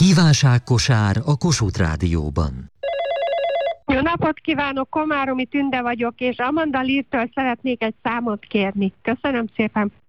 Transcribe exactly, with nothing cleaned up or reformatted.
Kívánságkosár a Kossuth Rádióban. Jó napot kívánok, Komáromi Tünde vagyok, és Amanda Lear-től szeretnék egy számot kérni. Köszönöm szépen.